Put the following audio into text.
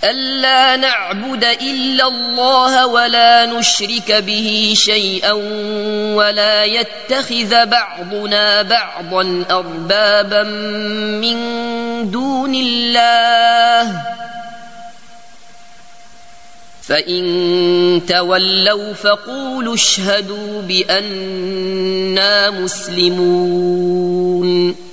ألا نعبد إلا الله ولا نشرك به شيئا ولا يتخذ بعضنا بعضا أربابا من دون الله فإن تولوا فقولوا اشهدوا بأننا مسلمون